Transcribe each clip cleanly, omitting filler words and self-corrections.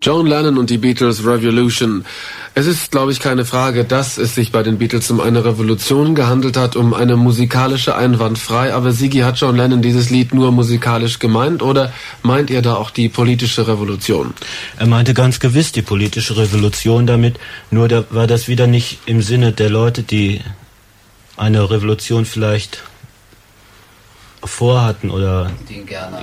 John Lennon und die Beatles, Revolution. Es ist, glaube ich, keine Frage, dass es sich bei den Beatles um eine Revolution gehandelt hat, um eine musikalische einwandfrei. Aber Sigi, hat John Lennon dieses Lied nur musikalisch gemeint oder meint ihr da auch die politische Revolution? Er meinte ganz gewiss die politische Revolution damit, nur da war das wieder nicht im Sinne der Leute, die eine Revolution vielleicht vorhatten oder die ihn gerne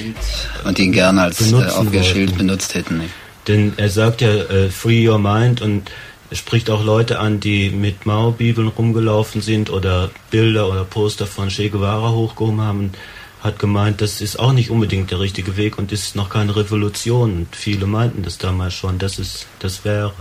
als Aufwehrschild benutzt hätten. Nicht? Denn er sagt ja Free Your Mind und er spricht auch Leute an, die mit Mao-Bibeln rumgelaufen sind oder Bilder oder Poster von Che Guevara hochgehoben haben und hat gemeint, das ist auch nicht unbedingt der richtige Weg und ist noch keine Revolution. Und viele meinten das damals schon, dass es das wäre.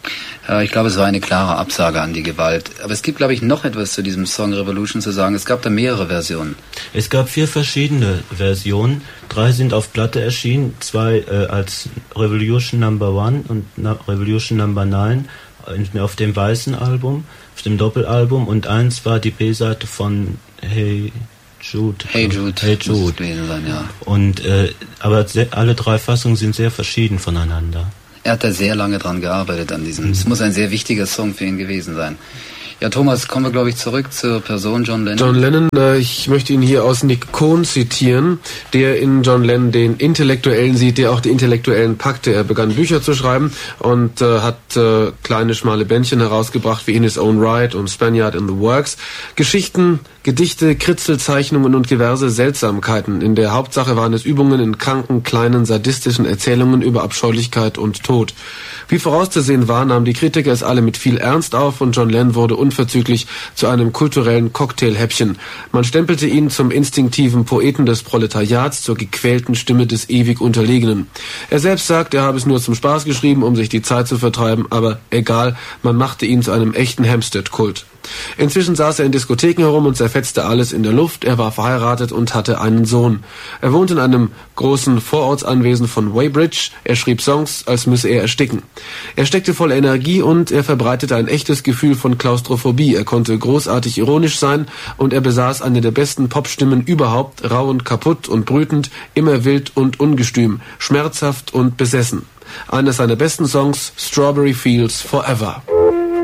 Ich glaube, es war eine klare Absage an die Gewalt. Aber es gibt, glaube ich, noch etwas zu diesem Song Revolution zu sagen. Es gab da mehrere Versionen. Es gab 4 verschiedene Versionen. 3 sind auf Platte erschienen. 2 als Revolution Number 1 und Revolution Number 9 auf dem weißen Album, auf dem Doppelalbum. Und 1 war die B-Seite von Hey Jude. Hey Jude. Hey Jude. Gewesen sein, ja. Und, aber alle 3 Fassungen sind sehr verschieden voneinander. Er hat da sehr lange dran gearbeitet an diesem. Es muss ein sehr wichtiger Song für ihn gewesen sein. Ja, Thomas, kommen wir, glaube ich, zurück zur Person John Lennon. John Lennon, ich möchte ihn hier aus Nick Cohn zitieren, der in John Lennon den Intellektuellen sieht, der auch die Intellektuellen packte. Er begann Bücher zu schreiben und hat kleine, schmale Bändchen herausgebracht wie In His Own Right und Spaniard in the Works. Geschichten, Gedichte, Kritzelzeichnungen und diverse Seltsamkeiten. In der Hauptsache waren es Übungen in kranken, kleinen, sadistischen Erzählungen über Abscheulichkeit und Tod. Wie vorauszusehen war, nahmen die Kritiker es alle mit viel Ernst auf und John Lennon wurde unverzüglich zu einem kulturellen Cocktailhäppchen. Man stempelte ihn zum instinktiven Poeten des Proletariats, zur gequälten Stimme des ewig Unterlegenen. Er selbst sagt, er habe es nur zum Spaß geschrieben, um sich die Zeit zu vertreiben, aber egal, man machte ihn zu einem echten Hampstead-Kult. Inzwischen saß er in Diskotheken herum und zerfetzte alles in der Luft. Er war verheiratet und hatte einen Sohn. Er wohnte in einem großen Vorortsanwesen von Weybridge. Er schrieb Songs, als müsse er ersticken. Er steckte voller Energie und er verbreitete ein echtes Gefühl von Klaustrophobie. Er konnte großartig ironisch sein und er besaß eine der besten Popstimmen überhaupt, rau und kaputt und brütend, immer wild und ungestüm, schmerzhaft und besessen. Eines seiner besten Songs, Strawberry Fields Forever.